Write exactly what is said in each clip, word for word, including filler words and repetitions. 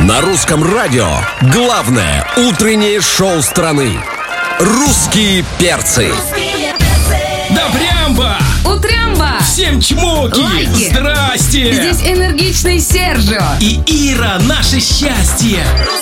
На русском радио главное утреннее шоу страны. Русские перцы. Да прямба! Утрямба! Всем чмоки! Лайки! Здрасте! Здесь энергичный Сержио. И Ира, наше счастье!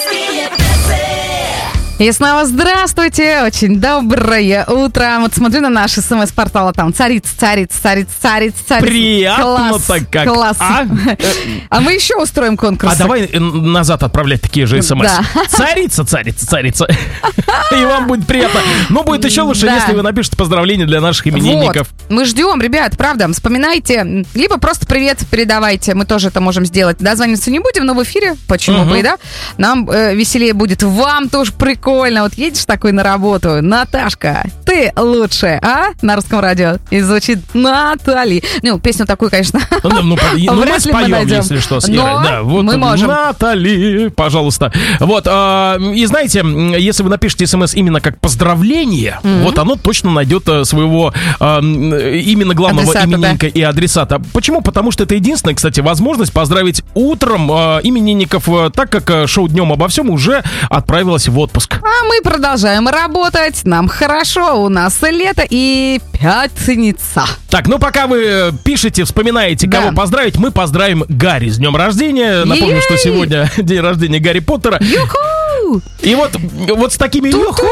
И снова здравствуйте, очень доброе утро. Вот смотрю на наш смс-портал, там царица, царица, царица, царица, царица. Приятно-то как, класс. а? А мы еще устроим конкурс. А давай назад отправлять такие же смс. Да. Царица, царица, царица. И вам будет приятно. Но будет еще лучше, Да. если вы напишите поздравления для наших именинников. Вот. Мы ждем, ребят, правда, вспоминайте, либо просто привет передавайте, мы тоже это можем сделать. Дозвониться не будем, но в эфире, почему Угу. бы и да, нам э, веселее будет, вам тоже прикольно. Вот едешь такой на работу, Наташка, ты лучшая, а? На русском радио. И звучит Натали. Ну, песню такую, конечно, Ну, ну, по- ну, мы вряд ли мы споем, найдем. если что, с Но Ирой. Да, вот мы можем. Натали, пожалуйста. Вот, а, и знаете, если вы напишете смс именно как поздравление, вот оно точно найдет а, своего а, именно главного Адресата, именинника и адресата. Почему? Потому что это единственная, кстати, возможность поздравить утром а, именинников, а, так как а, шоу «Днем обо всем» уже отправилось в отпуск. А мы продолжаем работать. Нам хорошо. У нас лето и пятница. Так, ну пока вы пишете, вспоминаете, Да. кого поздравить, мы поздравим Гарри с днем рождения. Напомню, Ей! что сегодня день рождения Гарри Поттера. Юху! И вот, вот с такими юху,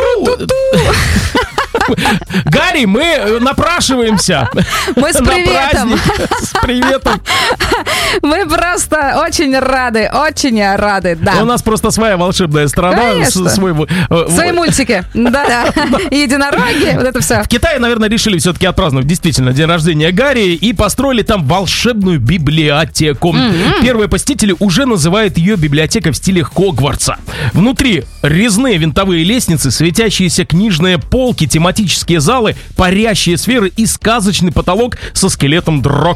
Гарри, мы напрашиваемся. Мы с на приветом. праздник. С приветом. Мы просто очень рады, очень рады, У да. нас просто своя волшебная страна. Конечно. с- Свой, э, Свои в- мультики, да-да, единороги, вот это все. В Китае, наверное, решили все-таки отпраздновать действительно день рождения Гарри и построили там волшебную библиотеку. Первые посетители уже называют ее библиотекой в стиле Хогвартса. Внутри резные винтовые лестницы, светящиеся книжные полки, тематические залы, парящие сферы и сказочный потолок со скелетом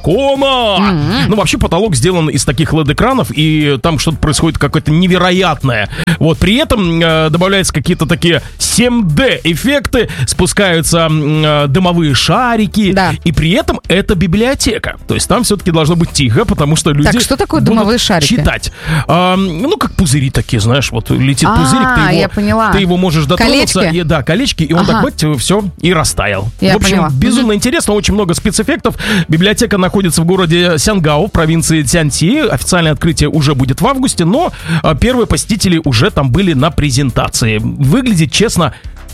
дракона. Ну, вообще, потолок сделан из таких эл и ди-экранов, и там что-то происходит какое-то невероятное. Вот, при этом э, добавляются какие-то такие семь дэ-эффекты, спускаются э, дымовые шарики, Да. и при этом это библиотека. То есть там все-таки должно быть тихо, потому что люди Так, что такое будут дымовые шарики? читать. А, ну, как пузыри такие, знаешь, вот летит А, пузырик, ты его, я поняла. ты его можешь дотронуться. Колечки? И, да, колечки, и он Ага. так, бать, все, и растаял. Я в общем, поняла. безумно интересно, очень много спецэффектов. Библиотека находится в городе Сянгао, в провинции Цзянси. Официальное открытие уже будет в августе, но а, первые посетители уже там были на презентации. Выглядит, честно,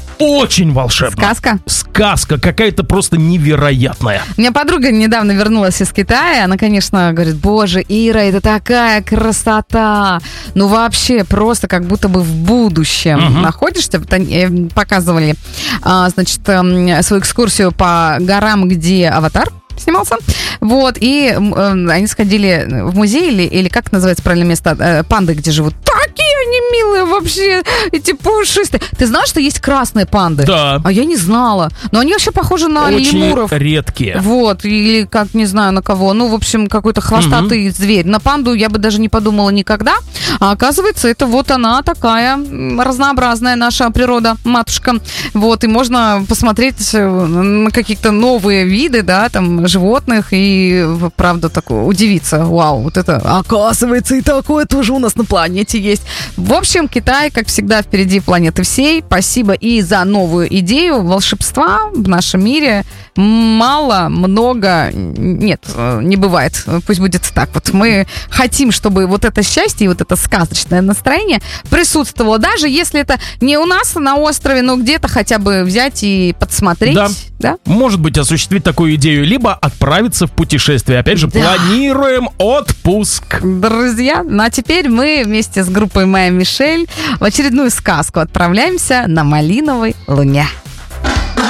очень волшебно. Сказка? Сказка какая-то просто невероятная. У меня подруга недавно вернулась из Китая. Она, конечно, говорит: боже, Ира, это такая красота. Ну, вообще, просто как будто бы в будущем Мгм. находишься. Вот они, э, показывали, а, значит, эм, свою экскурсию по горам, где Аватар снимался. Вот, и м, э, они сходили в музей, или, или как называется правильное место, э, панды, где живут. Такие они милые вообще, эти пушистые. Ты знал, что есть красные панды? Да. А я не знала. Но они вообще похожи на Очень лемуров. редкие. Вот, или как, не знаю, на кого. Ну, в общем, какой-то хвостатый зверь. На панду я бы даже не подумала никогда. А оказывается, это вот она такая м, разнообразная наша природа, матушка. Вот, и можно посмотреть э, на какие-то новые виды, да, там, животных, и, в- правда, такое, удивиться. Вау, вот это, оказывается, и такое тоже у нас на планете есть. В общем, Китай, как всегда, впереди планеты всей. Спасибо и за новую идею волшебства в нашем мире. Мало, много, нет, э, не бывает. Пусть будет так. Вот мы хотим, чтобы вот это счастье и вот это сказочное настроение присутствовало, даже если это не у нас на острове, но где-то хотя бы взять и подсмотреть. Да. Да? Может быть, осуществить такую идею, либо отправиться в путешествие. Опять же, Да. планируем отпуск. Друзья, ну а теперь мы вместе с группой Моя Мишель в очередную сказку отправляемся на Малиновой Луне.